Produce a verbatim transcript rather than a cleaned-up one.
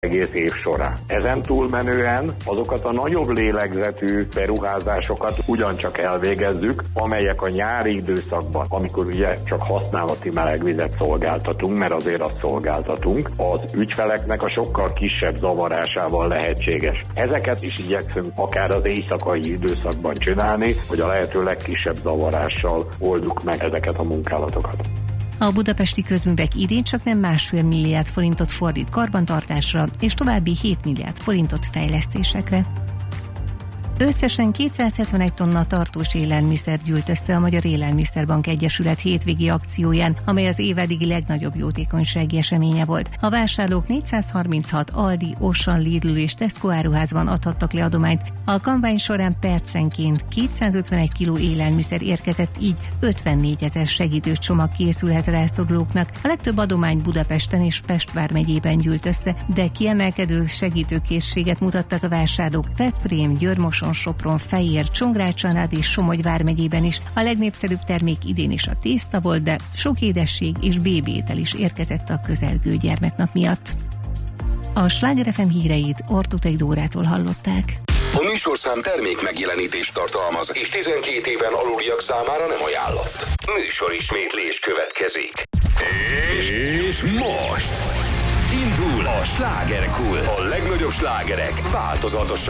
egész év során. Ezen túlmenően azokat a nagyobb lélegzetű beruházásokat ugyancsak elvégezzük, amelyek a nyári időszakban, amikor ugye csak használati melegvizet szolgáltatunk, mert azért azt szolgáltatunk, az ügyfeleknek a sokkal kisebb zavarásával lehetséges. Ezeket is igyekszünk akár az éjszakai időszakban csinálni, hogy a lehető legkisebb zavarással oldjuk meg ezeket a munkálatokat. A budapesti közművek idén csak nem másfél milliárd forintot fordít karbantartásra, és további hét milliárd forintot fejlesztésekre. Összesen kétszázhetvenegy tonna tartós élelmiszer gyűlt össze a Magyar Élelmiszerbank Egyesület hétvégi akcióján, amely az év eddigi legnagyobb jótékonysági eseménye volt. A vásárlók négyszázharminchat Aldi, Auchan, Lidl és Tesco áruházban adhattak le adományt. A kampány során percenként kétszázötvenegy kiló élelmiszer érkezett, így ötvennégyezer segítőcsomag készülhet rászorulóknak. A legtöbb adomány Budapesten és Pest vármegyében gyűlt össze, de kiemelkedő segítőkészséget mutattak a vásárlók Veszprém, Győr-Moson, Sopron, Fejér, Csongrád-Csanád és Somogy vármegyében is. A legnépszerűbb termék idén is a tészta volt, de sok édesség és bébiétel is érkezett a közelgő gyermeknap miatt. A Sláger ef em híreit Ortutai Dórától hallották. A műsorszám termék megjelenítést tartalmaz, és tizenkét éven aluliak számára nem ajánlott. Műsorismétlés következik. És most indul a slágerkult. A legnagyobb slágerek változatosan